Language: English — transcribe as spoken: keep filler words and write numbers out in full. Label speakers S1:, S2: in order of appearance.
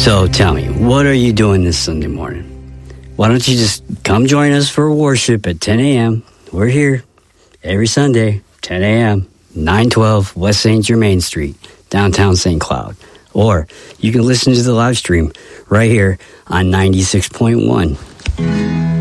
S1: So tell me, what are you doing this Sunday morning? Why don't you just come join us for worship at ten a.m. We're here every Sunday, ten a.m., nine twelve West Saint Germain Street, downtown Saint Cloud. Or you can listen to the live stream right here on ninety-six point one.